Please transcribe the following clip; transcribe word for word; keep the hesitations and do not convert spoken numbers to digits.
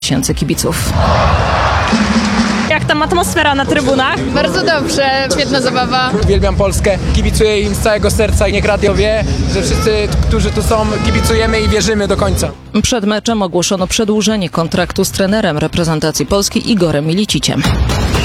tysięcy kibiców. Jak tam atmosfera na trybunach? Bardzo dobrze, świetna zabawa. Uwielbiam Polskę, kibicuję im z całego serca i niech radio wie, że wszyscy, którzy tu są, kibicujemy i wierzymy do końca. Przed meczem ogłoszono przedłużenie kontraktu z trenerem reprezentacji Polski Igorem Miliciciem.